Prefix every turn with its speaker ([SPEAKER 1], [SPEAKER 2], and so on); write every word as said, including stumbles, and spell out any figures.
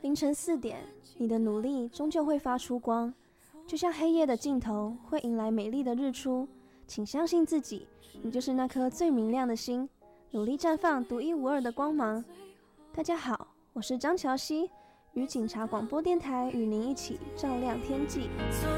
[SPEAKER 1] 凌晨四点，你的努力终究会发出光，就像黑夜的尽头会迎来美丽的日出。请相信自己，你就是那颗最明亮的星，努力绽放独一无二的光芒。大家好，我是张乔希，与警察广播电台与您一起照亮天际。